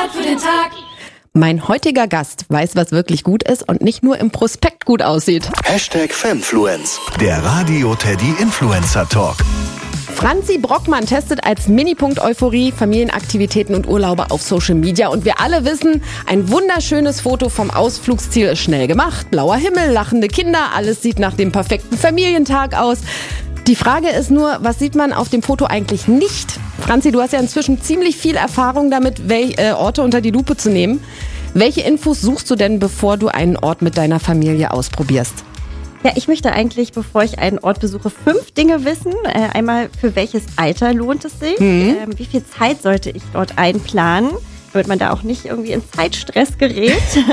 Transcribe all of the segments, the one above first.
Wort für den Tag. Mein heutiger Gast weiß, was wirklich gut ist und nicht nur im Prospekt gut aussieht. #Femfluence, der Radio Teddy Influencer Talk. Franzi Brockmann testet als Minipunkt Euphorie Familienaktivitäten und Urlaube auf Social Media. Und wir alle wissen, ein wunderschönes Foto vom Ausflugsziel ist schnell gemacht. Blauer Himmel, lachende Kinder, alles sieht nach dem perfekten Familientag aus. Die Frage ist nur, was sieht man auf dem Foto eigentlich nicht? Franzi, du hast ja inzwischen ziemlich viel Erfahrung damit, Orte unter die Lupe zu nehmen. Welche Infos suchst du denn, bevor du einen Ort mit deiner Familie ausprobierst? Ja, ich möchte eigentlich, bevor ich einen Ort besuche, 5 Dinge wissen. Einmal, für welches Alter lohnt es sich? Wie viel Zeit sollte ich dort einplanen, damit man da auch nicht irgendwie in Zeitstress gerät?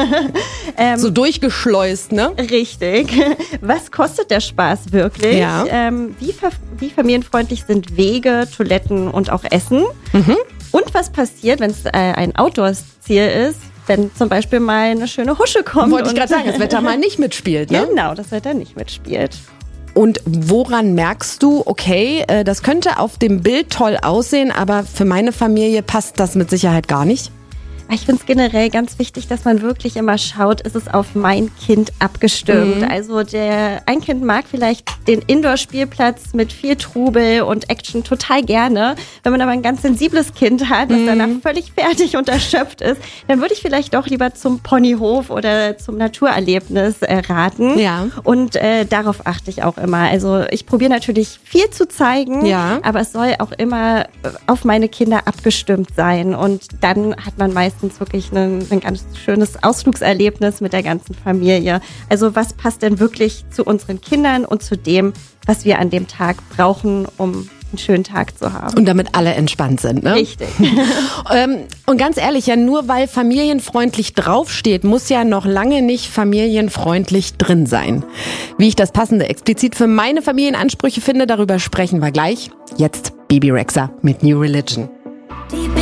So durchgeschleust, ne? Richtig. Was kostet der Spaß wirklich? Ja. Wie familienfreundlich sind Wege, Toiletten und auch Essen? Und was passiert, wenn es ein Outdoor-Ziel ist? Wenn zum Beispiel mal eine schöne Husche kommt. Wollte ich gerade sagen, das Wetter mal nicht mitspielt, ne? Genau, das Wetter nicht mitspielt. Und woran merkst du, okay, das könnte auf dem Bild toll aussehen, aber für meine Familie passt das mit Sicherheit gar nicht? Ich finde es generell ganz wichtig, dass man wirklich immer schaut, ist es auf mein Kind abgestimmt. Also ein Kind mag vielleicht den Indoor-Spielplatz mit viel Trubel und Action total gerne. Wenn man aber ein ganz sensibles Kind hat, das danach völlig fertig und erschöpft ist, dann würde ich vielleicht doch lieber zum Ponyhof oder zum Naturerlebnis raten. Ja. Und darauf achte ich auch immer. Also ich probiere natürlich viel zu zeigen, aber es soll auch immer auf meine Kinder abgestimmt sein. Und dann hat man meistens wirklich ein ganz schönes Ausflugserlebnis mit der ganzen Familie. Also was passt denn wirklich zu unseren Kindern und zu dem, was wir an dem Tag brauchen, um einen schönen Tag zu haben. Und damit alle entspannt sind, ne? Richtig. Und ganz ehrlich, ja, nur weil familienfreundlich draufsteht, muss ja noch lange nicht familienfreundlich drin sein. Wie ich das Passende explizit für meine Familienansprüche finde, darüber sprechen wir gleich. Jetzt Bebe Rexha mit New Religion.